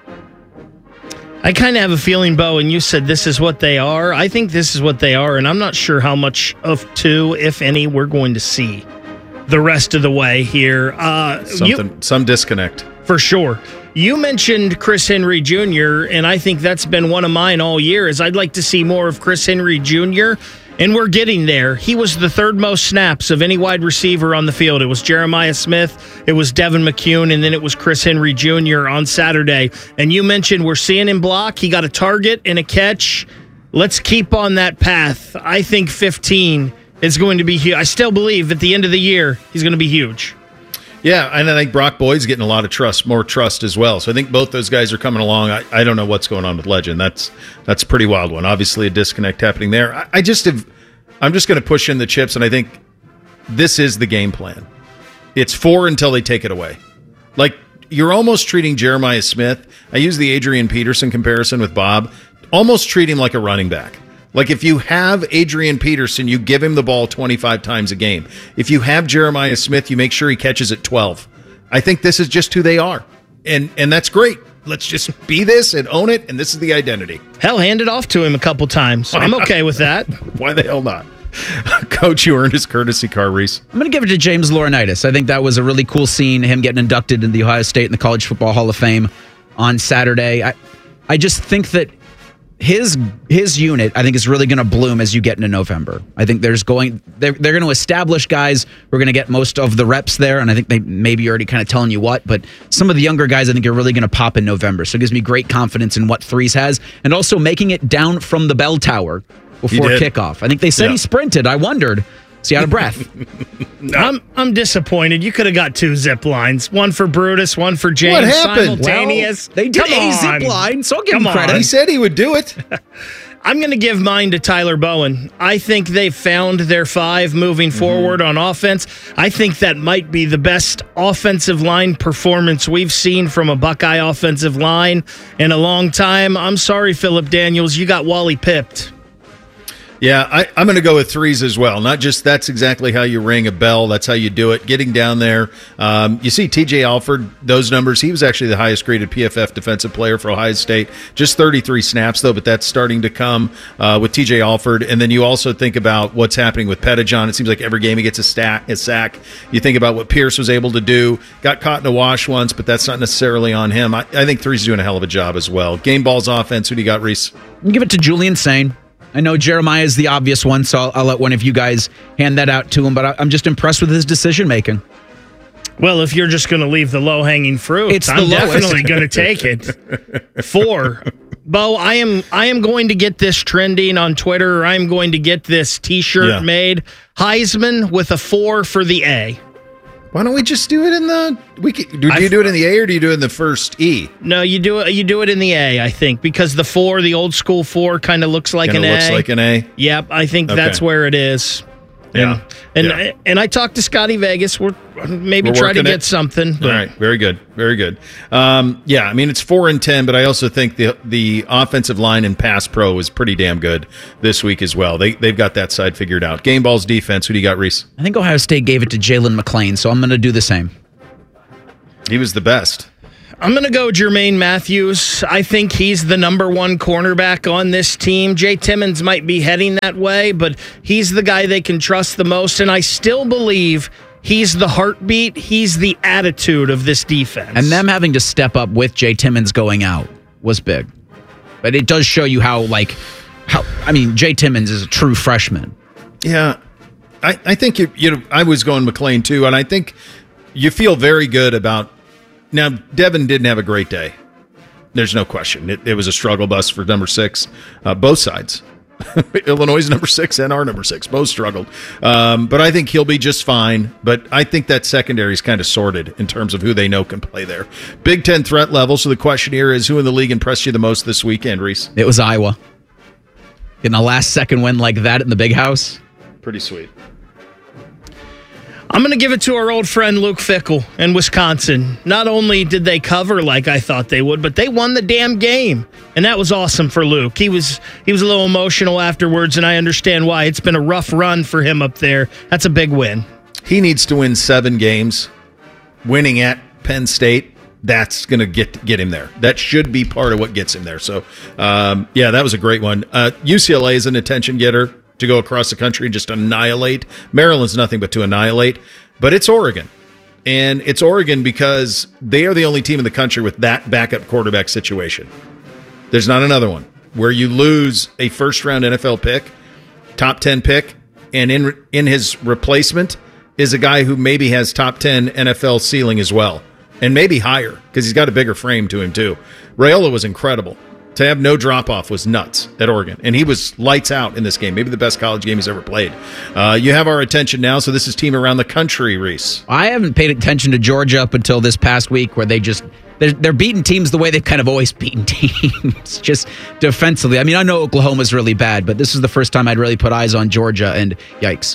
I kind of have a feeling, Bo, and you said this is what they are. I think this is what they are, and I'm not sure how much of two, if any, we're going to see the rest of the way here. Some disconnect. For sure. You mentioned Chris Henry Jr., and I think that's been one of mine all year, is I'd like to see more of Chris Henry Jr., and we're getting there. He was the third most snaps of any wide receiver on the field. It was Jeremiah Smith, it was Devin McCune, and then it was Chris Henry Jr. on Saturday. And you mentioned we're seeing him block. He got a target and a catch. Let's keep on that path. I think 15 is going to be huge. I still believe at the end of the year, he's going to be huge. Yeah, and I think Brock Boyd's getting a lot of trust, more trust as well. So I think both those guys are coming along. I don't know what's going on with Legend. That's a pretty wild one. Obviously, a disconnect happening there. I'm just going to push in the chips, and I think this is the game plan. It's 4 until they take it away. Like, you're almost treating Jeremiah Smith. I use the Adrian Peterson comparison with Bob. Almost treat him like a running back. Like, if you have Adrian Peterson, you give him the ball 25 times a game. If you have Jeremiah Smith, you make sure he catches it 12. I think this is just who they are. And that's great. Let's just be this and own it, and this is the identity. Hell, hand it off to him a couple times. I'm okay with that. Why the hell not? Coach, you earned his courtesy car, Reese. I'm going to give it to James Laurinaitis. I think that was a really cool scene, him getting inducted in the Ohio State and the College Football Hall of Fame on Saturday. I just think that his unit, I think, is really going to bloom as you get into November. I think they're going to establish guys who are going to get most of the reps there, and I think they maybe already kind of telling you what, but some of the younger guys I think are really going to pop in November. So it gives me great confidence in what Threes has, and also making it down from the bell tower before kickoff. I think they said he sprinted. I wondered. Is he out of breath? I'm disappointed. You could have got 2 zip lines. One for Brutus, one for James. What happened? Simultaneous. Well, they did a zip line, so I'll give him credit. He said he would do it. I'm going to give mine to Tyler Bowen. I think they've found their 5 moving forward on offense. I think that might be the best offensive line performance we've seen from a Buckeye offensive line in a long time. I'm sorry, Philip Daniels. You got Wally pipped. Yeah, I'm going to go with Threes as well. Not just that's exactly how you ring a bell. That's how you do it. Getting down there. You see TJ Alford, those numbers. He was actually the highest graded PFF defensive player for Ohio State. Just 33 snaps, though, but that's starting to come with TJ Alford. And then you also think about what's happening with Pettijohn. It seems like every game he gets a sack. You think about what Pierce was able to do. Got caught in a wash once, but that's not necessarily on him. I think Threes is doing a hell of a job as well. Game balls offense. Who do you got, Reese? Give it to Julian Sain. I know Jeremiah is the obvious one, so I'll let one of you guys hand that out to him, but I'm just impressed with his decision-making. Well, if you're just going to leave the low-hanging fruit, I'm definitely going to take it. 4, Bo, I am going to get this trending on Twitter. I'm going to get this T-shirt made. Heisman with a 4 for the A. Why don't we just do it in the? Do you do it in the A or do you do it in the first E? No, you do it. You do it in the A, I think, because the 4, the old school 4, kind of looks like an A. Looks like an A. Yep, I think that's where it is. Yeah. And I talked to Scotty Vegas. We're try to get something. All right. Very good. Very good. I mean, it's 4-10, but I also think the offensive line and pass pro is pretty damn good this week as well. They've got that side figured out. Game Ball's defense. Who do you got, Reese? I think Ohio State gave it to Jalen McClain, so I'm going to do the same. He was the best. I'm going to go Jermaine Matthews. I think he's the number 1 cornerback on this team. Jay Timmons might be heading that way, but he's the guy they can trust the most, and I still believe he's the heartbeat. He's the attitude of this defense. And them having to step up with Jay Timmons going out was big. But it does show you how Jay Timmons is a true freshman. Yeah. I think I was going McClain too, and I think you feel very good about. Now, Devin didn't have a great day. There's no question. It was a struggle bus for number 6, both sides. Illinois' number 6 and our number 6 both struggled. But I think he'll be just fine. But I think that secondary is kind of sorted in terms of who they know can play there. Big Ten threat level. So the question here is, who in the league impressed you the most this weekend, Reese? It was Iowa. In a last-second win like that in the Big House. Pretty sweet. I'm going to give it to our old friend Luke Fickell in Wisconsin. Not only did they cover like I thought they would, but they won the damn game. And that was awesome for Luke. He was a little emotional afterwards, and I understand why. It's been a rough run for him up there. That's a big win. He needs to win 7 games. Winning at Penn State, that's going to get him there. That should be part of what gets him there. So, that was a great one. UCLA is an attention getter. To go across the country and just annihilate. Maryland's nothing but to annihilate. But it's Oregon. And it's Oregon because they are the only team in the country with that backup quarterback situation. There's not another one where you lose a first-round NFL pick, top 10 pick, and in his replacement is a guy who maybe has top 10 NFL ceiling as well, and maybe higher because he's got a bigger frame to him too. Raiola was incredible. To have no drop-off was nuts at Oregon. And he was lights out in this game. Maybe the best college game he's ever played. You have our attention now, so this is Team Around the Country, Reese. I haven't paid attention to Georgia up until this past week where they're beating teams the way they've kind of always beaten teams, just defensively. I mean, I know Oklahoma's really bad, but this is the first time I'd really put eyes on Georgia, and yikes.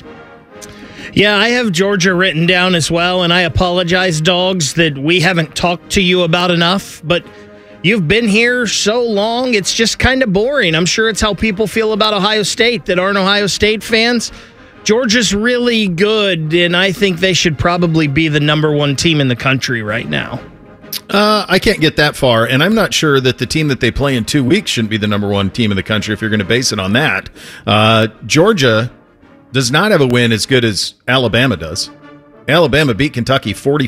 Yeah, I have Georgia written down as well, and I apologize, dogs, that we haven't talked to you about enough, but you've been here so long, it's just kind of boring. I'm sure it's how people feel about Ohio State that aren't Ohio State fans. Georgia's really good, and I think they should probably be the number 1 team in the country right now. I can't get that far, and I'm not sure that the team that they play in 2 weeks shouldn't be the number 1 team in the country if you're going to base it on that. Georgia does not have a win as good as Alabama does. Alabama beat Kentucky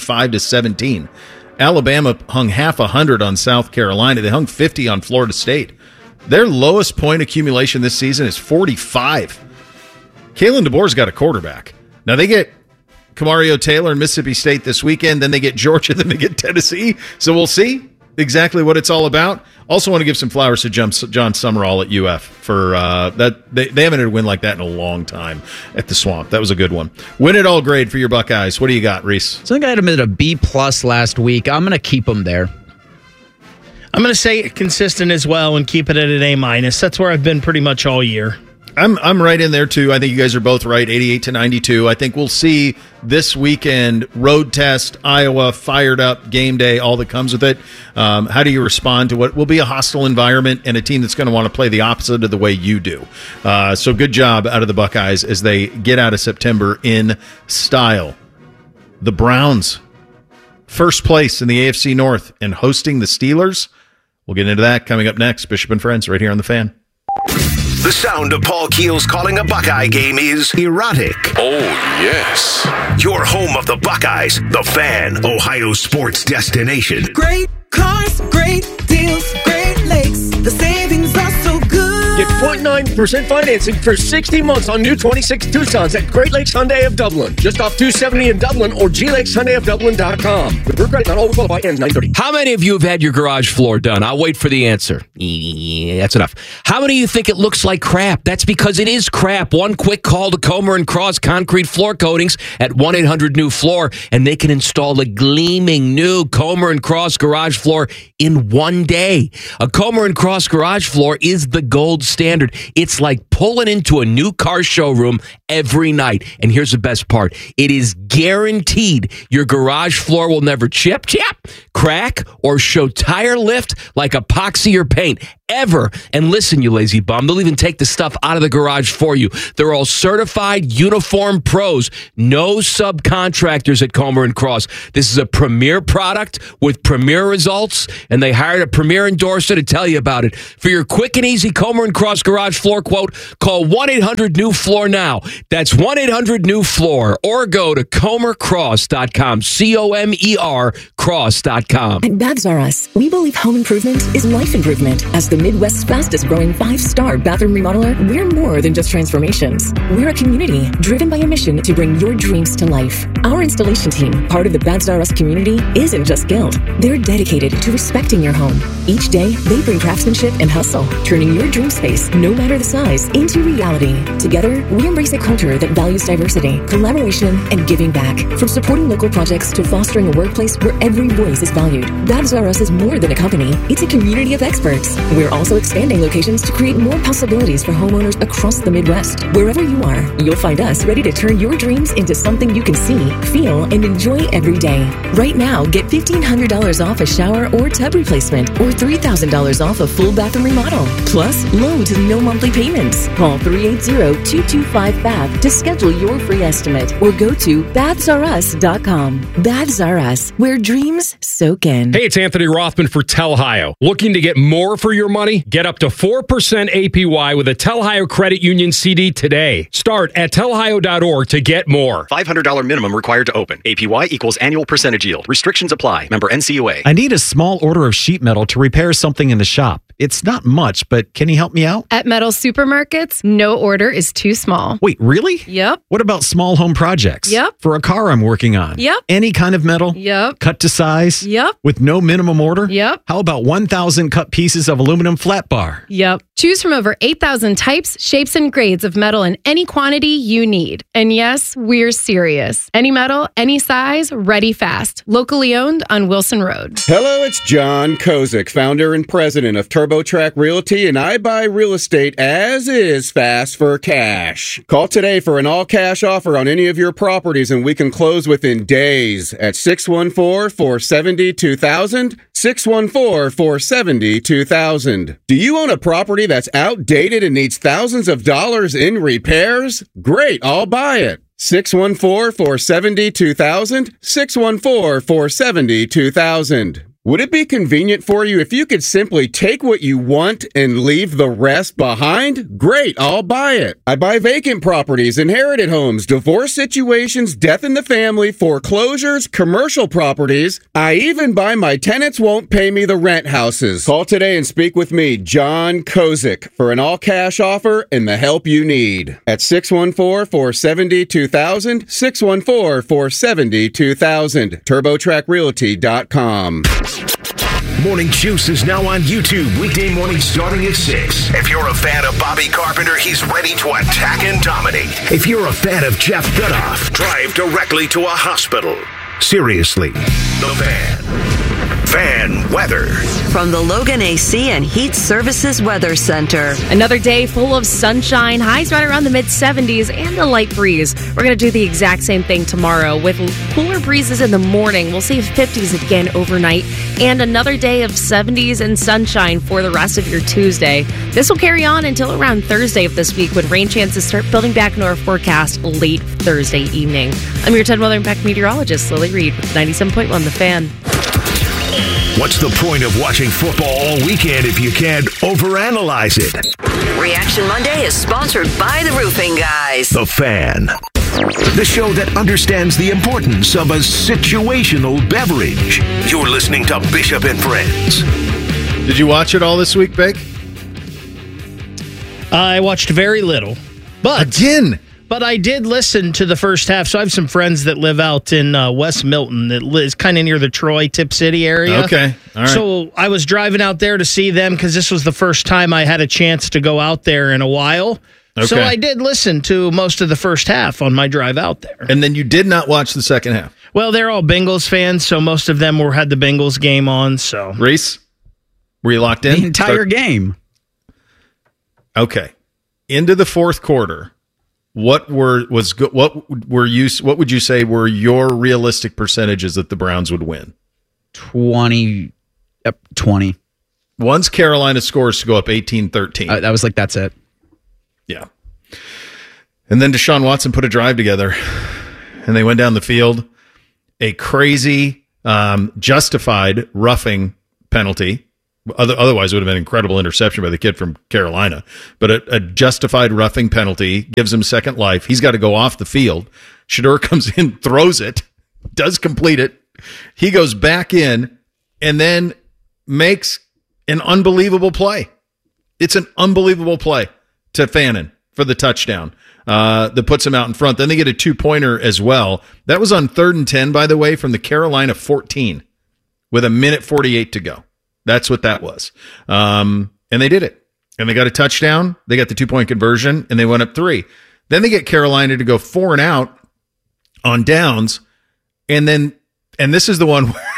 45-17. Alabama hung half 100 on South Carolina. They hung 50 on Florida State. Their lowest point accumulation this season is 45. Kalen DeBoer's got a quarterback. Now they get Camario Taylor and Mississippi State this weekend. Then they get Georgia. Then they get Tennessee. So we'll see exactly what it's all about. Also want to give some flowers to John Summerall at UF for that. They haven't had a win like that in a long time at the Swamp. That was a good one. Win it all grade for your Buckeyes. What do you got, Reese? So I think I had them at a B+ last week. I'm going to keep them there. I'm going to say consistent as well and keep it at an A-. That's where I've been pretty much all year. I'm right in there, too. I think you guys are both right, 88-92. I think we'll see this weekend, road test, Iowa, fired up, game day, all that comes with it. How do you respond to what will be a hostile environment and a team that's going to want to play the opposite of the way you do? So good job out of the Buckeyes as they get out of September in style. The Browns, first place in the AFC North and hosting the Steelers. We'll get into that coming up next. Bishop and Friends right here on The Fan. The sound of Paul Keels calling a Buckeye game is erotic. Oh, yes. Your home of the Buckeyes, The Fan, Ohio sports destination. Great cars, great deals, Great Lakes. The savings are so good. Get 5.9% financing for 60 months on new 26 Tucsons at Great Lakes Hyundai of Dublin. Just off 270 in Dublin or GLakesHyundaiofDublin.com. With credit not all qualify ends 9/30. How many of you have had your garage floor done? I'll wait for the answer. Yeah, that's enough. How many of you think it looks like crap? That's because it is crap. One quick call to Comer & Cross Concrete Floor Coatings at 1-800-NEW-FLOOR, and they can install a gleaming new Comer & Cross garage floor in one day. A Comer & Cross garage floor is the gold standard. It's like pulling into a new car showroom every night. And here's the best part. It is guaranteed your garage floor will never chip, crack, or show tire lift like epoxy or paint. Ever. And listen, you lazy bum, they'll even take the stuff out of the garage for you. They're all certified uniform pros. No subcontractors at Comer & Cross. This is a premier product with premier results, and they hired a premier endorser to tell you about it. For your quick and easy Comer & Cross garage floor quote, call 1-800-NEW-FLOOR now. That's 1-800-NEW-FLOOR, or go to ComerCross.com, COMER Cross.com. At Babs R Us, we believe home improvement is life improvement. As the Midwest's fastest growing 5-star bathroom remodeler, we're more than just transformations. We're a community driven by a mission to bring your dreams to life. Our installation team, part of the Babs R Us community, isn't just skilled. They're dedicated to respecting your home. Each day, they bring craftsmanship and hustle, turning your dream space, no matter the size, into reality. Together, we embrace a culture that values diversity, collaboration, and giving back. From supporting local projects to fostering a workplace where every voice is valued, Babs R Us is more than a company. It's a community of experts. We're also expanding locations to create more possibilities for homeowners across the Midwest. Wherever you are, you'll find us ready to turn your dreams into something you can see, feel, and enjoy every day. Right now, get $1,500 off a shower or tub replacement, or $3,000 off a full bathroom remodel. Plus, low to no monthly payments. Call 380-225-BATH to schedule your free estimate, or go to BathsRUs.com. Baths R Us, where dreams soak in. Hey, it's Anthony Rothman for Telhio. Looking to get more for your money? Get up to 4% APY with a Telhio Credit Union CD today. Start at telhio.org to get more. $500 minimum required to open. APY equals annual percentage yield. Restrictions apply. Member NCUA. I need a small order of sheet metal to repair something in the shop. It's not much, but can you help me out? At Metal Supermarkets, no order is too small. Wait, really? Yep. What about small home projects? Yep. For a car I'm working on? Yep. Any kind of metal? Yep. Cut to size? Yep. With no minimum order? Yep. How about 1,000 cut pieces of aluminum flat bar? Yep. Choose from over 8,000 types, shapes, and grades of metal in any quantity you need. And yes, we're serious. Any metal, any size, ready fast. Locally owned on Wilson Road. Hello, it's John Kozik, founder and president of TurboTrack Realty, and I buy real estate as is fast for cash. Call today for an all-cash offer on any of your properties, and we can close within days at 614-470-2000, 614-470-2000. Do you own a property that's outdated and needs thousands of dollars in repairs? Great, I'll buy it. 614-470-2000, 614-470-2000. Would it be convenient for you if you could simply take what you want and leave the rest behind? Great, I'll buy it. I buy vacant properties, inherited homes, divorce situations, death in the family, foreclosures, commercial properties. I even buy my tenants won't pay me the rent houses. Call today and speak with me, John Kozik, for an all-cash offer and the help you need. At 614-470-2000, 614-470-2000, TurboTrackRealty.com. Morning Juice is now on YouTube weekday mornings starting at 6. If you're a fan of Bobby Carpenter, he's ready to attack and dominate. If you're a fan of Jeff Dudoff, drive directly to a hospital. Seriously, The Fan. Fan weather. From the Logan AC and Heat Services Weather Center. Another day full of sunshine, highs right around the mid-70s and a light breeze. We're going to do the exact same thing tomorrow with cooler breezes in the morning. We'll see 50s again overnight and another day of 70s and sunshine for the rest of your Tuesday. This will carry on until around Thursday of this week when rain chances start building back into our forecast late Thursday evening. I'm your 10 Weather Impact meteorologist, Lily Reed, with 97.1 The Fan. What's the point of watching football all weekend if you can't overanalyze it? Reaction Monday is sponsored by the Roofing Guys. The Fan. The show that understands the importance of a situational beverage. You're listening to Bishop and Friends. Did you watch it all this week, Beck? I watched very little. But I did listen to the first half. So I have some friends that live out in West Milton that is kind of near the Troy, Tip City area. Okay. All right. So I was driving out there to see them because this was the first time I had a chance to go out there in a while. Okay. So I did listen to most of the first half on my drive out there. And then you did not watch the second half? Well, they're all Bengals fans, so most of them had the Bengals game on. So Reese, were you locked in? The entire game. Okay. Into the fourth quarter, what would you say were your realistic percentages that the Browns would win? 20. Once Carolina scores to go up 18-13. That was like, that's it. Yeah. And then Deshaun Watson put a drive together, and they went down the field. A crazy, justified roughing penalty. Otherwise, it would have been an incredible interception by the kid from Carolina. But a justified roughing penalty gives him second life. He's got to go off the field. Shedeur comes in, throws it, does complete it. He goes back in and then makes an unbelievable play. It's an unbelievable play to Fannin for the touchdown that puts him out in front. Then they get a 2-pointer as well. That was on 3rd and 10, by the way, from the Carolina 14 with 1:48 to go. That's what that was. And they did it. And they got a touchdown. They got the 2-point conversion, and they went up 3. Then they get Carolina to go 4 and out on downs. And this is the one where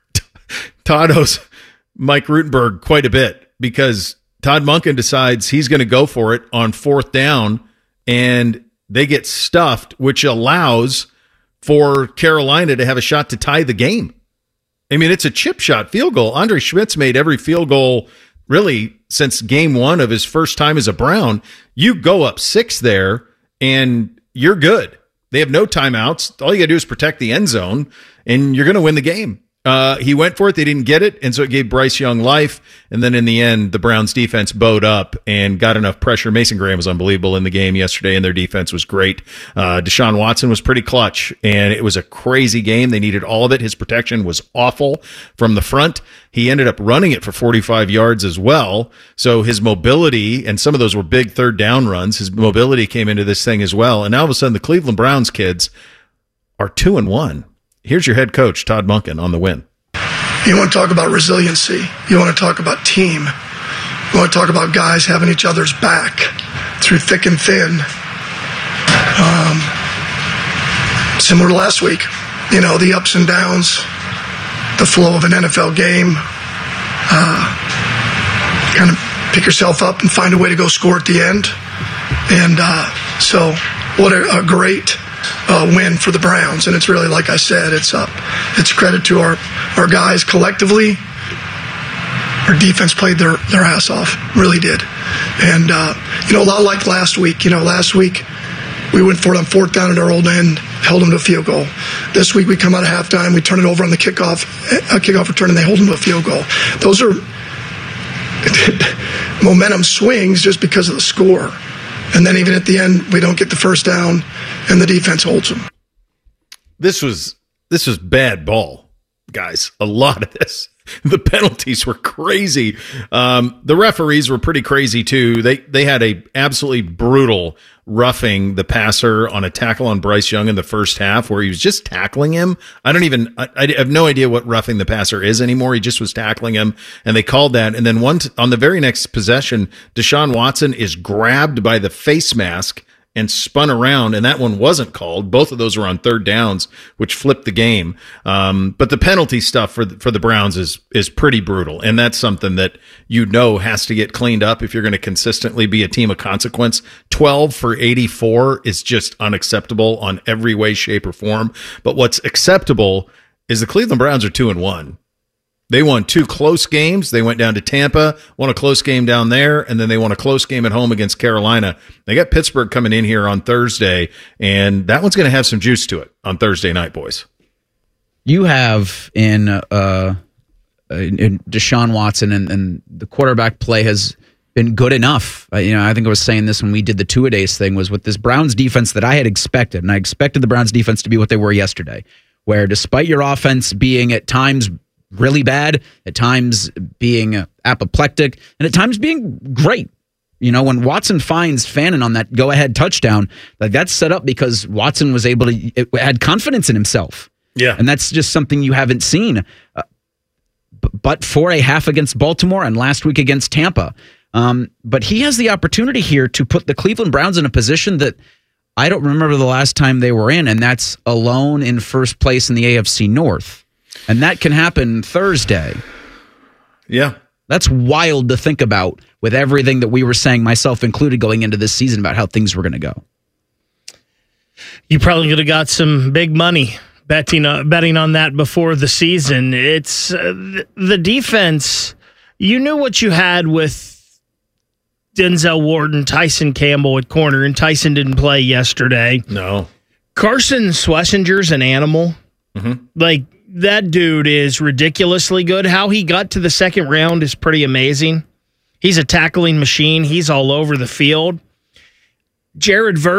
Todd owes Mike Rutenberg quite a bit, because Todd Monken decides he's going to go for it on 4th down, and they get stuffed, which allows for Carolina to have a shot to tie the game. I mean, it's a chip shot field goal. Andre Schmidt's made every field goal really since game 1 of his first time as a Brown. You go up 6 there, and you're good. They have no timeouts. All you got to do is protect the end zone, and you're going to win the game. He went for it. They didn't get it, and so it gave Bryce Young life. And then in the end, the Browns defense bowed up and got enough pressure. Mason Graham was unbelievable in the game yesterday, and their defense was great. Deshaun Watson was pretty clutch, and it was a crazy game. They needed all of it. His protection was awful from the front. He ended up running it for 45 yards as well. So his mobility, and some of those were big 3rd down runs, his mobility came into this thing as well. And now all of a sudden, the Cleveland Browns kids are 2-1. Here's your head coach, Todd Monken, on the win. You want to talk about resiliency. You want to talk about team. You want to talk about guys having each other's back through thick and thin. Similar to last week, the ups and downs, the flow of an NFL game. Kind of pick yourself up and find a way to go score at the end. And so what a great win for the Browns, and it's really, like I said, it's credit to our guys collectively. Our defense played their ass off, really did, and a lot like last week. Last week we went for it on 4th down at our old end, held them to a field goal. This week we come out of halftime, we turn it over on the kickoff return, and they hold them to a field goal. Those are momentum swings just because of the score. And then even at the end, we don't get the first down, and the defense holds them. This was bad ball, guys. A lot of this. The penalties were crazy. The referees were pretty crazy too. They had a absolutely brutal roughing the passer on a tackle on Bryce Young in the first half, where he was just tackling him. I have no idea what roughing the passer is anymore. He just was tackling him, and they called that. And then on the very next possession, Deshaun Watson is grabbed by the face mask and spun around, and that one wasn't called. Both of those were on 3rd downs, which flipped the game. But the penalty stuff for the Browns is pretty brutal, and that's something that has to get cleaned up if you're going to consistently be a team of consequence. 12 for 84 is just unacceptable on every way, shape, or form. But what's acceptable is the Cleveland Browns are 2-1. They won 2 close games. They went down to Tampa, won a close game down there, and then they won a close game at home against Carolina. They got Pittsburgh coming in here on Thursday, and that one's going to have some juice to it on Thursday night, boys. You have in Deshaun Watson, and the quarterback play has been good enough. I think I was saying this when we did the two-a-days thing, was with this Browns defense that I had expected, and I expected the Browns defense to be what they were yesterday, where despite your offense being at times really bad, at times being apoplectic, and at times being great. when Watson finds Fannin on that go-ahead touchdown, that's set up because Watson was had confidence in himself. Yeah. And that's just something you haven't seen. But for a half against Baltimore and last week against Tampa. But he has the opportunity here to put the Cleveland Browns in a position that I don't remember the last time they were in, and that's alone in first place in the AFC North. And that can happen Thursday. Yeah. That's wild to think about with everything that we were saying, myself included, going into this season about how things were going to go. You probably could have got some big money betting on that before the season. It's the defense. You knew what you had with Denzel Ward and Tyson Campbell at corner, and Tyson didn't play yesterday. No. Carson Schlesinger's an animal. Mm-hmm. Like, that dude is ridiculously good. How he got to the second round is pretty amazing. He's a tackling machine. He's all over the field. Jared Verse